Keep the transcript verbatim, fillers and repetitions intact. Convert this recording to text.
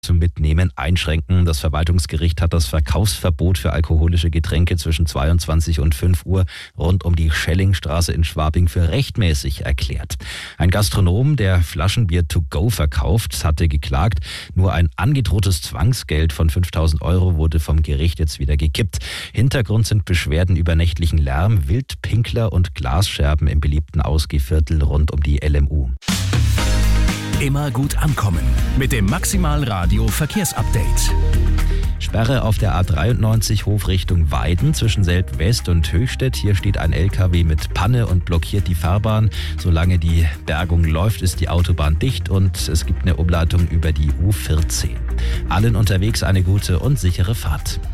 zum Mitnehmen einschränken. Das Verwaltungsgericht hat das Verkaufsverbot für alkoholische Getränke zwischen zweiundzwanzig und fünf Uhr rund um die Schellingstraße in Schwabing für rechtmäßig erklärt. Ein Gastronom, der Flaschenbier to go verkauft, hatte geklagt. Nur ein angedrohtes Zwangsgeld von fünftausend Euro wurde vom Gericht jetzt wieder gekippt. Hintergrund sind Beschwerden über nächtlichen Lärm, Wildpinkler und Glasscherben im beliebten Ausgehviertel rund um die L M U. Immer gut ankommen mit dem Maximal Radio Verkehrsupdate. Sperre auf der A dreiundneunzig Hof Richtung Weiden zwischen Selb-West und Höchstädt. Hier steht ein L K W mit Panne und blockiert die Fahrbahn. Solange die Bergung läuft, ist die Autobahn dicht und es gibt eine Umleitung über die U vierzehn. Allen unterwegs eine gute und sichere Fahrt.